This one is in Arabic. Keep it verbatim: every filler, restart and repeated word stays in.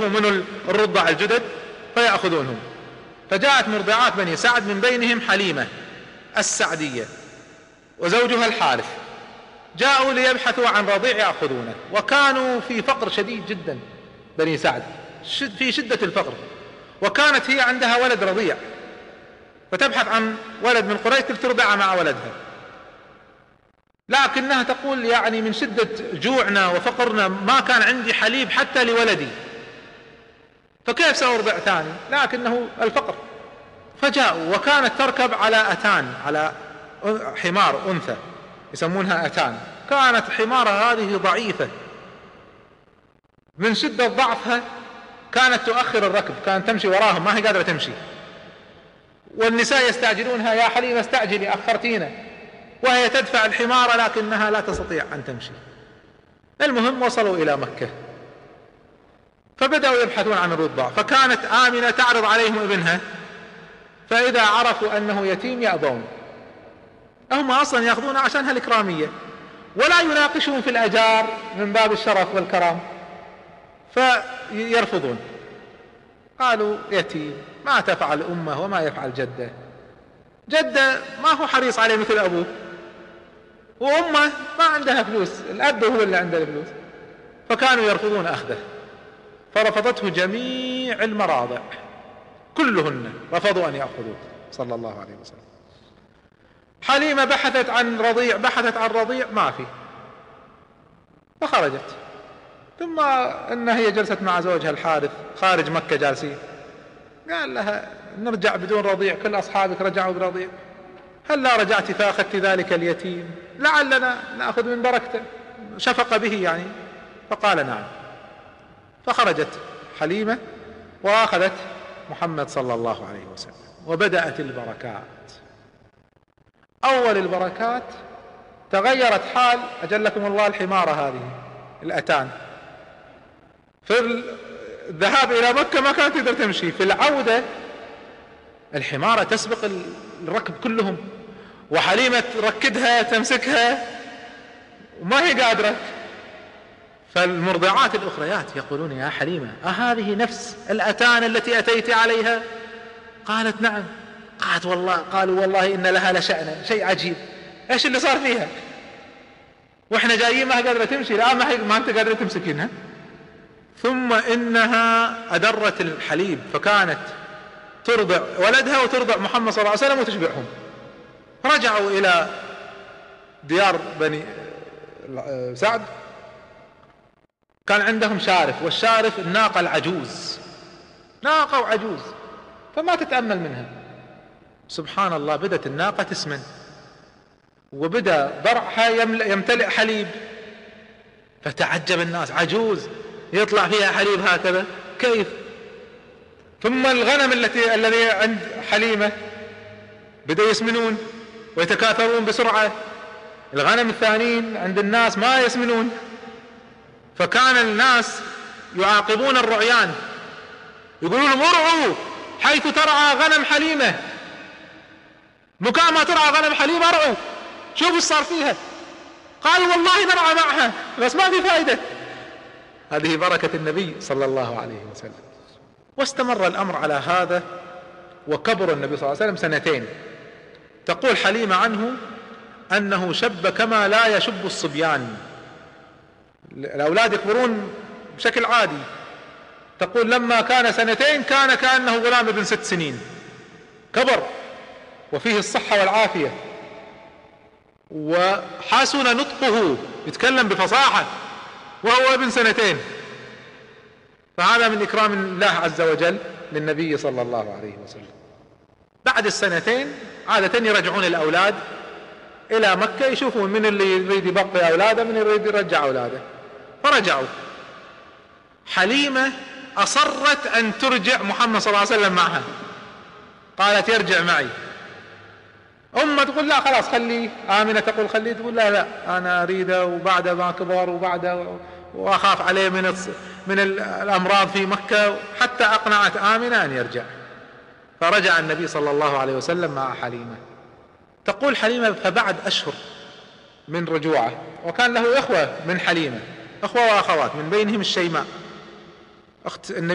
يشوفون من الرضع الجدد فيأخذونهم. فجاءت مرضعات بني سعد من بينهم حليمة السعدية وزوجها الحارث، جاءوا ليبحثوا عن رضيع يأخذونه، وكانوا في فقر شديد جدا بني سعد، في شدة الفقر، وكانت هي عندها ولد رضيع فتبحث عن ولد من قريش ترضع مع ولدها، لكنها تقول يعني من شدة جوعنا وفقرنا ما كان عندي حليب حتى لولدي، فكيف سأرضع ثاني؟ لكنه الفقر. فجاءوا، وكانت تركب على أتان، على حمار أنثى يسمونها أتان، كانت حمارها هذه ضعيفة من شدة ضعفها، كانت تؤخر الركب، كانت تمشي وراهم ما هي قادرة تمشي، والنساء يستعجلونها: يا حليمة استعجلي أخرتينا، وهي تدفع الحمار لكنها لا تستطيع أن تمشي. المهم وصلوا إلى مكة، فبدأوا يبحثون عن الرضع، فكانت آمنة تعرض عليهم ابنها، فإذا عرفوا أنه يتيم يأبون، هم أصلا يأخذون عشانها الإكرامية، ولا يناقشون في الأجار من باب الشرف والكرام، فيرفضون. قالوا: يتيم ما تفعل أمه وما يفعل جده، جده ما هو حريص عليه مثل أبوه، وأمه ما عندها فلوس، الأب هو اللي عنده الفلوس. فكانوا يرفضون أخذه، فرفضته جميع المراضع كلهن، رفضوا أن يأخذوه صلى الله عليه وسلم. حليمة بحثت عن رضيع، بحثت عن رضيع ما في، فخرجت. ثم إنها هي جلست مع زوجها الحارث خارج مكة جالسين، قال لها: نرجع بدون رضيع؟ كل أصحابك رجعوا برضيع، هل لا رجعت فأخذت ذلك اليتيم لعلنا نأخذ من بركته، شفق به يعني. فقال: نعم. فخرجت حليمة وأخذت محمد صلى الله عليه وسلم، وبدأت البركات. أول البركات تغيرت حال أجلكم الله الحمارة هذه الأتان، في الذهاب إلى مكة ما كانت تقدر تمشي، في العودة الحمارة تسبق الركب كلهم، وحليمة تركدها تمسكها وما هي قادرة. فالمرضعات الأخريات يقولون: يا حليمة أهذه نفس الأتان التي أتيت عليها؟ قالت: نعم. قالت: والله قالوا والله إن لها لشأنا، شيء عجيب، إيش اللي صار فيها؟ وإحنا جايين ما هي قادرة تمشي، الآن ما, ما أنت قادرة تمسكينها. ثم إنها أدرت الحليب، فكانت ترضع ولدها وترضع محمد صلى الله عليه وسلم وتشبعهم. رجعوا إلى ديار بني سعد، كان عندهم شارف، والشارف الناقة العجوز، ناقة وعجوز، فما تتأمل منها. سبحان الله، بدت الناقة تسمن، وبدأ ضرعها يمتلئ حليب، فتعجب الناس: عجوز يطلع فيها حليب هكذا، كيف؟ ثم الغنم التي الذي عند حليمة بدأوا يسمنون ويتكاثرون بسرعة، الغنم الثانيين عند الناس ما يسمنون، فكان الناس يعاقبون الرعيان، يقولون لهم: ارعوا حيث ترعى غنم حليمة، مكان ما ترعى غنم حليمة ارعوا، شوفوا ايش صار فيها. قالوا: والله نرعى معها بس ما في فائدة. هذه بركة النبي صلى الله عليه وسلم. واستمر الأمر على هذا، وكبر النبي صلى الله عليه وسلم سنتين. تقول حليمة عنه أنه شب كما لا يشب الصبيان، الأولاد يكبرون بشكل عادي. تقول: لما كان سنتين كان كأنه غلام ابن ست سنين، كبر وفيه الصحة والعافية، وحسن نطقه، يتكلم بفصاحة وهو ابن سنتين. فهذا من إكرام الله عز وجل للنبي صلى الله عليه وسلم. بعد السنتين عادة يرجعون الأولاد إلى مكة، يشوفون من اللي يريد يبقي أولاده، من يريد يرجع أولاده، فرجعوا. حليمة أصرت أن ترجع محمد صلى الله عليه وسلم معها، قالت: يرجع معي. أمه تقول: لا خلاص خليه. آمنة تقول: خليه. تقول: لا لا أنا أريده، وبعد ما كبر، وبعد وأخاف عليه من من الأمراض في مكة، حتى أقنعت آمنة أن يرجع. فرجع النبي صلى الله عليه وسلم مع حليمة. تقول حليمة: فبعد أشهر من رجوعه، وكان له إخوة من حليمة، أخوة وأخوات، من بينهم الشيماء أخت النبي